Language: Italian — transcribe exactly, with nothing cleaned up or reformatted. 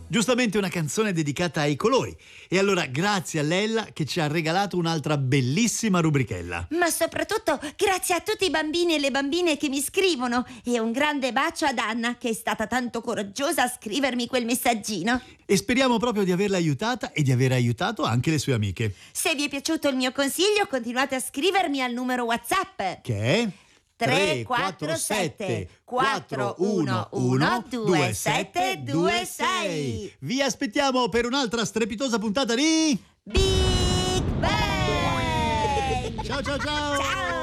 Giustamente una canzone dedicata ai colori. E allora grazie a Lella che ci ha regalato un'altra bellissima rubrichella. Ma soprattutto grazie a tutti i bambini e le bambine che mi scrivono. E un grande bacio ad Anna, che è stata tanto coraggiosa a scrivermi quel messaggino. E speriamo proprio di averla aiutata e di aver aiutato anche le sue amiche. Se vi è piaciuto il mio consiglio, continuate a scrivermi al numero WhatsApp. Che è? tre quattro sette quattro uno uno due sette due sei. Vi aspettiamo per un'altra strepitosa puntata di Big Bang! Ciao ciao ciao! Ciao!